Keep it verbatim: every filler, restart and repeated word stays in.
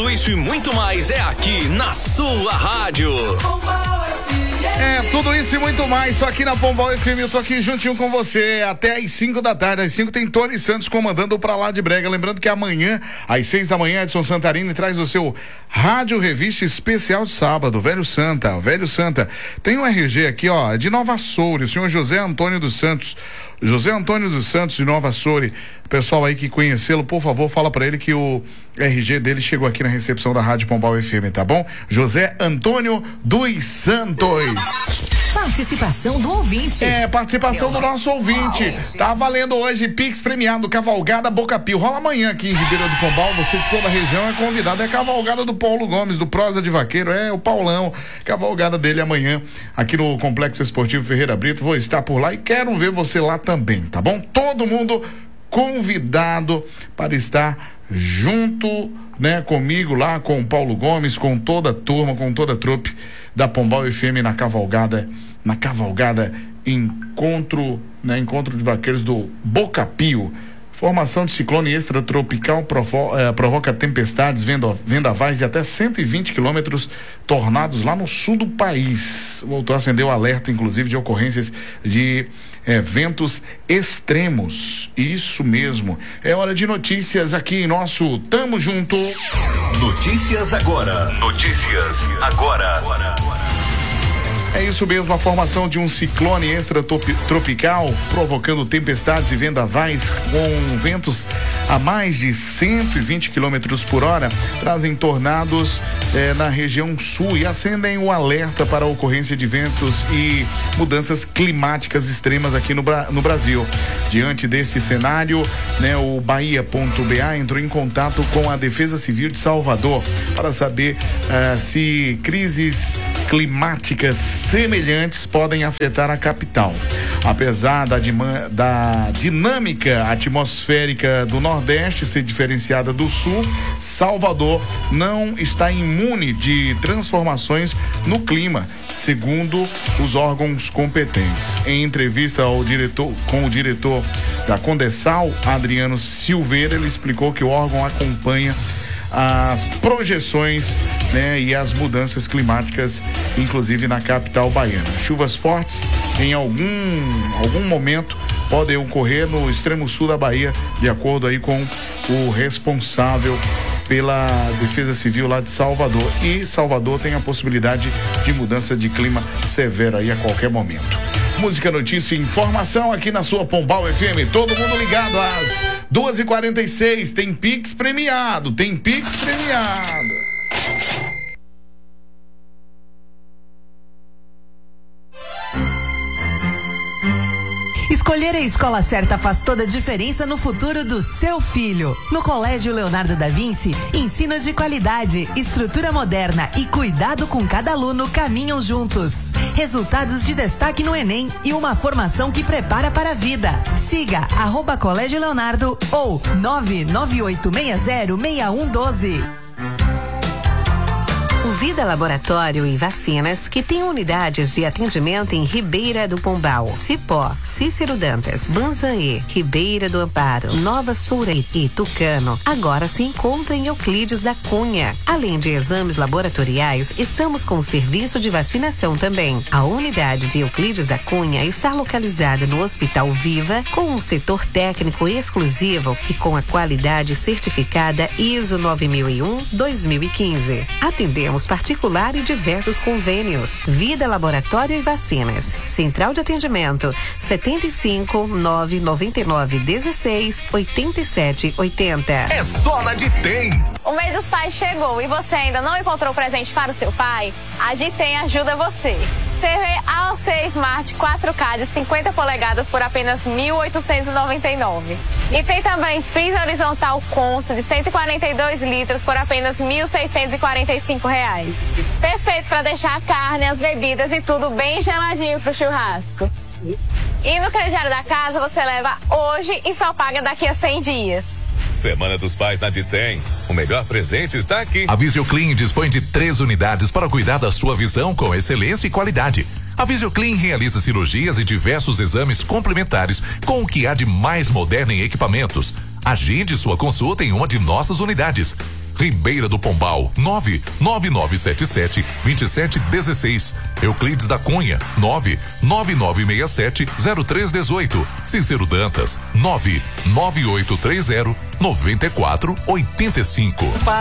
Tudo isso e muito mais é aqui na sua rádio. É, tudo isso e muito mais, só aqui na Pombal F M. Eu tô aqui juntinho com você até às cinco da tarde. Às cinco tem Tony Santos comandando o Pra Lá de Brega. Lembrando que amanhã, às seis da manhã, Edson Santarini traz o seu Rádio Revista Especial de sábado. Velho Santa, Velho Santa. Tem um R G aqui, ó, de Nova Soure, o senhor José Antônio dos Santos. José Antônio dos Santos de Nova Soure. Pessoal aí que conhecê-lo, por favor, fala pra ele que o R G dele chegou aqui na recepção da Rádio Pombal F M, tá bom? José Antônio dos Santos. Participação do ouvinte. É, participação do nosso ouvinte. Tá valendo hoje Pix premiado, Cavalgada Boca Pio. Rola amanhã aqui em Ribeira do Pombal. Você de toda a região é convidado. É a Cavalgada do Paulo Gomes, do Prosa de Vaqueiro. É o Paulão. Cavalgada dele amanhã aqui no Complexo Esportivo Ferreira Brito. Vou estar por lá e quero ver você lá também, tá bom? Todo mundo convidado para estar junto, né, comigo lá, com o Paulo Gomes, com toda a turma, com toda a trupe da Pombal F M na cavalgada, na cavalgada encontro, né, encontro de vaqueiros do Boca Pio. Formação de ciclone extratropical provo eh, provoca tempestades, vendo, vendavais de até cento e vinte quilômetros, tornados lá no sul do país. Voltou a acender o alerta, inclusive, de ocorrências de eh, ventos extremos. Isso mesmo. É hora de notícias aqui em nosso Tamo Junto. Notícias agora. Notícias agora. É isso mesmo, a formação de um ciclone extratropical provocando tempestades e vendavais com ventos a mais de cento e vinte quilômetros por hora trazem tornados eh, na região sul e acendem o alerta para a ocorrência de ventos e mudanças climáticas extremas aqui no, no Brasil. Diante desse cenário, né, o Bahia ponto B A entrou em contato com a Defesa Civil de Salvador para saber uh, se crises climáticas semelhantes podem afetar a capital. Apesar da, da dinâmica atmosférica do Nordeste ser diferenciada do Sul, Salvador não está imune de transformações no clima, segundo os órgãos competentes. Em entrevista ao diretor, com o diretor da Condessal, Adriano Silveira, ele explicou que o órgão acompanha as projeções, né, e as mudanças climáticas, inclusive na capital baiana. Chuvas fortes em algum algum momento podem ocorrer no extremo sul da Bahia, de acordo aí com o responsável pela Defesa Civil lá de Salvador. E Salvador tem a possibilidade de mudança de clima severa aí a qualquer momento. Música, notícia e informação aqui na sua Pombal F M. Todo mundo ligado às duas e quarenta e seis. Tem Pix premiado, tem Pix premiado. Escolher a escola certa faz toda a diferença no futuro do seu filho. No Colégio Leonardo da Vinci, ensino de qualidade, estrutura moderna e cuidado com cada aluno caminham juntos. Resultados de destaque no Enem e uma formação que prepara para a vida. Siga arroba Colégio Leonardo ou nove nove oito seis zero seis um um doze. O Vida Laboratório e Vacinas, que tem unidades de atendimento em Ribeira do Pombal, Cipó, Cícero Dantas, Banzaê, Ribeira do Amparo, Nova Soure e Tucano, agora se encontra em Euclides da Cunha. Além de exames laboratoriais, estamos com o serviço de vacinação também. A unidade de Euclides da Cunha está localizada no Hospital Viva, com um setor técnico exclusivo e com a qualidade certificada I S O nove mil e um dois mil e quinze. Atendemos particular e diversos convênios. Vida Laboratório e Vacinas. Central de atendimento setenta e cinco, nove noventa e nove, dezesseis, oitenta e sete, oitenta. É só na Ditem. O mês dos pais chegou e você ainda não encontrou presente para o seu pai? A Ditem ajuda você. T V A O C Smart quatro K de cinquenta polegadas por apenas mil oitocentos e noventa e nove. E tem também freezer horizontal Consul de cento e quarenta e dois litros por apenas mil seiscentos e quarenta e cinco reais. Perfeito para deixar a carne, as bebidas e tudo bem geladinho pro churrasco. E no crediário da casa você leva hoje e só paga daqui a cem dias. Semana dos Pais na Ditem. O melhor presente está aqui. A Visioclean dispõe de três unidades para cuidar da sua visão com excelência e qualidade. A Visioclean realiza cirurgias e diversos exames complementares com o que há de mais moderno em equipamentos. Agende sua consulta em uma de nossas unidades. Ribeira do Pombal, nove nove nove sete sete, dois sete um seis. Euclides da Cunha, nove nove nove seis sete, zero três um oito. Cícero Dantas, nove nove oito três zero, nove quatro oito cinco.